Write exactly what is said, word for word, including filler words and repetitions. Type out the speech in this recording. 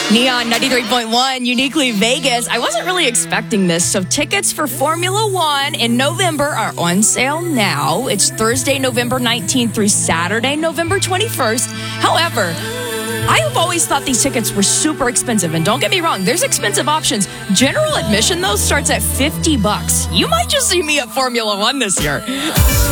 Neon ninety-three point one, Uniquely Vegas. I wasn't really expecting this. So tickets for Formula One in November are on sale now. It's Thursday, November nineteenth through Saturday, November twenty-first. However, I have always thought these tickets were super expensive. And don't get me wrong, there's expensive options. General admission, though, starts at fifty bucks. You might just see me at Formula One this year.